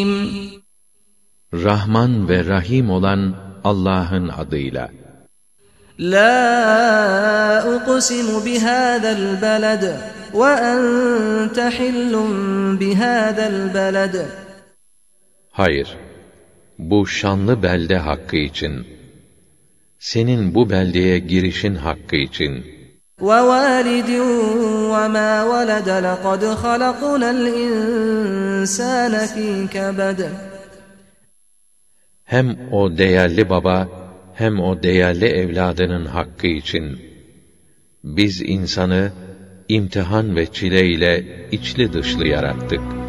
Rahman ve Rahim olan Allah'ın adıyla. La uqsimu bihâzel beled ve ente hillun bihâzel beled. Hayır, bu şanlı belde hakkı için, senin bu beldeye girişin hakkı için. وَوَالِدٍ وَمَا وَلَدَ لَقَدْ خَلَقْنَا الْإِنسَانَ فِي كَبَدٍ. Hem o değerli baba, hem o değerli evladının hakkı için, biz insanı imtihan ve çile ile içli dışlı yarattık.